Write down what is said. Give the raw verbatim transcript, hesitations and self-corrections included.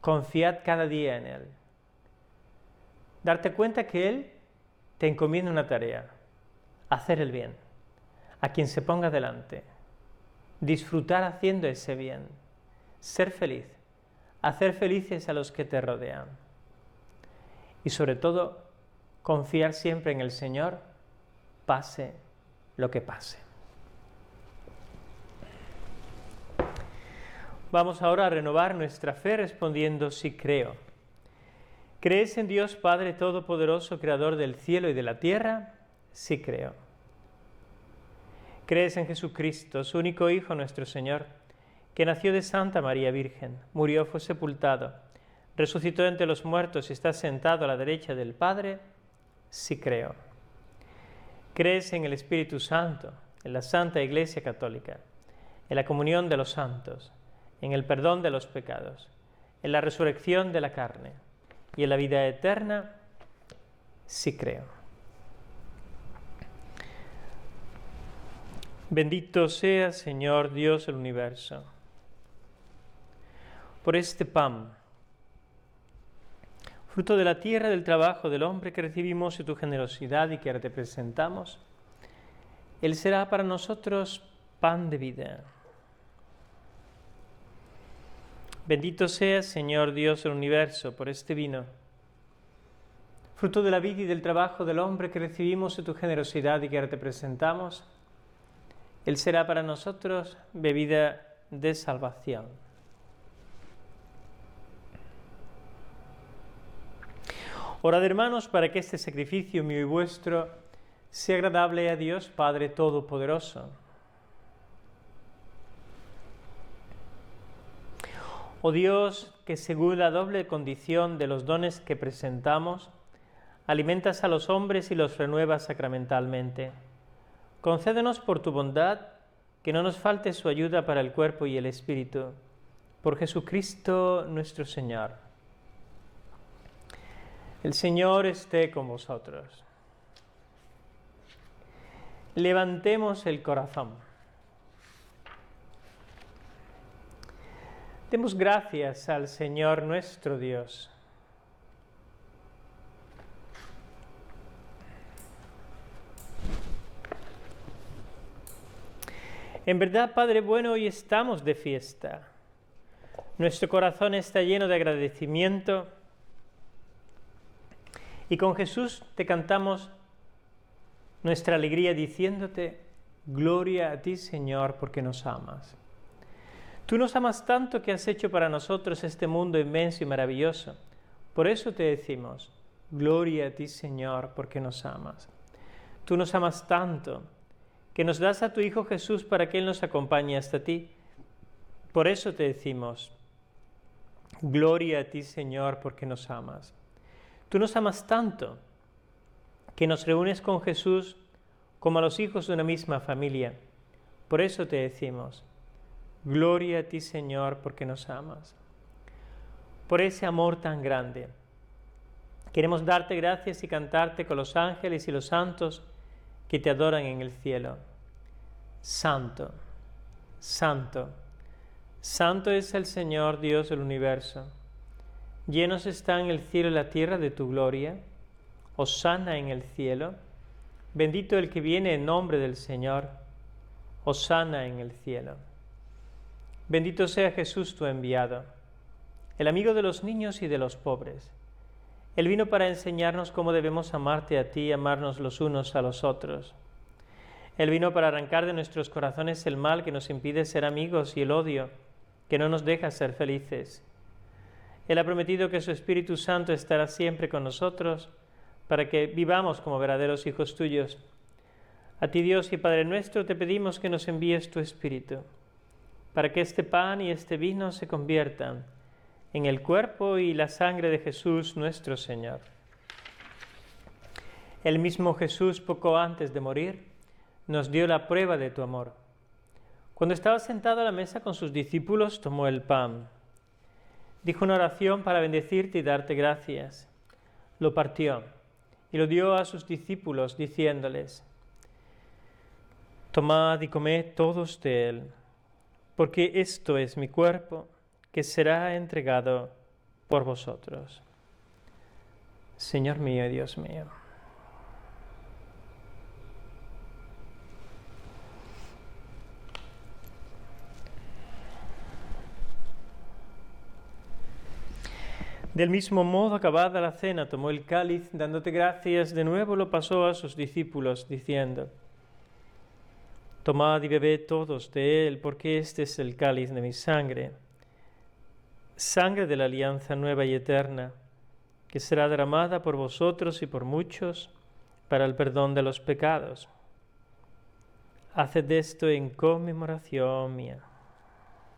confiad cada día en Él. Darte cuenta que Él te encomienda una tarea, hacer el bien, a quien se ponga delante, disfrutar haciendo ese bien, ser feliz, hacer felices a los que te rodean y sobre todo confiar siempre en el Señor, pase lo que pase. Vamos ahora a renovar nuestra fe respondiendo sí creo. ¿Crees en Dios Padre Todopoderoso, Creador del cielo y de la tierra? Sí creo. ¿Crees en Jesucristo, su único Hijo, nuestro Señor, que nació de Santa María Virgen, murió, fue sepultado, resucitó entre los muertos y está sentado a la derecha del Padre? Sí creo. ¿Crees en el Espíritu Santo, en la Santa Iglesia Católica, en la comunión de los santos, en el perdón de los pecados, en la resurrección de la carne y en la vida eterna? Sí creo. Bendito sea, Señor Dios del universo, por este pan, fruto de la tierra, del trabajo del hombre que recibimos y tu generosidad y que ahora te presentamos. Él será para nosotros pan de vida. Bendito seas, Señor Dios del universo, por este vino, fruto de la vida y del trabajo del hombre que recibimos de tu generosidad y que ahora te presentamos. Él será para nosotros bebida de salvación. Orad, hermanos, para que este sacrificio mío y vuestro sea agradable a Dios Padre Todopoderoso. Oh Dios, que según la doble condición de los dones que presentamos, alimentas a los hombres y los renuevas sacramentalmente, concédenos por tu bondad que no nos falte su ayuda para el cuerpo y el espíritu. Por Jesucristo nuestro Señor. El Señor esté con vosotros. Levantemos el corazón. Demos gracias al Señor nuestro Dios. En verdad, Padre bueno, hoy estamos de fiesta. Nuestro corazón está lleno de agradecimiento y con Jesús te cantamos nuestra alegría diciéndote: gloria a ti, Señor, porque nos amas. Tú nos amas tanto que has hecho para nosotros este mundo inmenso y maravilloso. Por eso te decimos: gloria a ti, Señor, porque nos amas. Tú nos amas tanto que nos das a tu Hijo Jesús para que Él nos acompañe hasta ti. Por eso te decimos: gloria a ti, Señor, porque nos amas. Tú nos amas tanto que nos reúnes con Jesús como a los hijos de una misma familia. Por eso te decimos: gloria a ti, Señor, porque nos amas. Por ese amor tan grande, queremos darte gracias y cantarte con los ángeles y los santos que te adoran en el cielo. Santo, santo, santo es el Señor Dios del universo. Llenos están el cielo y la tierra de tu gloria. Hosana en el cielo. Bendito el que viene en nombre del Señor. Hosana en el cielo. Bendito sea Jesús tu enviado, el amigo de los niños y de los pobres. Él vino para enseñarnos cómo debemos amarte a ti y amarnos los unos a los otros. Él vino para arrancar de nuestros corazones el mal que nos impide ser amigos y el odio que no nos deja ser felices. Él ha prometido que su Espíritu Santo estará siempre con nosotros para que vivamos como verdaderos hijos tuyos. A ti, Dios y Padre nuestro, te pedimos que nos envíes tu Espíritu, para que este pan y este vino se conviertan en el cuerpo y la sangre de Jesús nuestro Señor. El mismo Jesús, poco antes de morir, nos dio la prueba de tu amor. Cuando estaba sentado a la mesa con sus discípulos, tomó el pan, dijo una oración para bendecirte y darte gracias, lo partió y lo dio a sus discípulos, diciéndoles: tomad y comed todos de él, porque esto es mi cuerpo, que será entregado por vosotros. Señor mío y Dios mío. Del mismo modo, acabada la cena, tomó el cáliz, dándote gracias, de nuevo lo pasó a sus discípulos, diciendo: Tomad y bebed todos de él, porque este es el cáliz de mi sangre, sangre de la alianza nueva y eterna, que será derramada por vosotros y por muchos para el perdón de los pecados. Haced esto en conmemoración mía.